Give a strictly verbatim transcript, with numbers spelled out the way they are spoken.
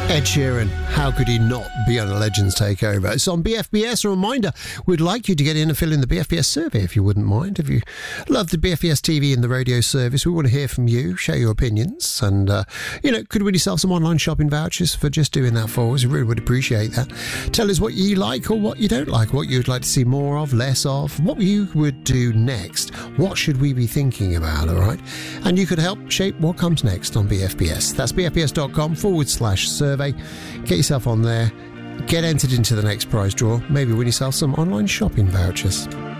Ed Sheeran, how could he not be on a Legends Takeover? It's on B F B S. A reminder, we'd like you to get in and fill in the B F B S survey if you wouldn't mind. If you love the B F B S T V and the radio service, we want to hear from you, share your opinions, and, uh, you know, could win yourself some online shopping vouchers for just doing that for us. We really would appreciate that. Tell us what you like or what you don't like, what you'd like to see more of, less of, what you would do next. What should we be thinking about, all right? And you could help shape what comes next on B F B S. That's bfbs.com forward slash survey. Get yourself on there, get entered into the next prize draw, maybe win yourself some online shopping vouchers.